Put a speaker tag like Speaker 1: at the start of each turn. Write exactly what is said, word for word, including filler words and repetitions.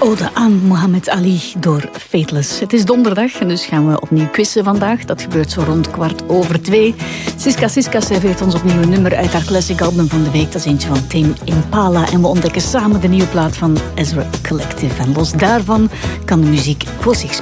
Speaker 1: Ode aan Muhammad Ali door Faithless. Het is donderdag en dus gaan we opnieuw quizzen vandaag. Dat gebeurt zo rond kwart over twee. Siska Siska serveert ons opnieuw een nummer uit haar classic album van de week. Dat is eentje van Tame Impala. En we ontdekken samen de nieuwe plaat van Ezra Collective. En los daarvan kan de muziek voor zich spreken.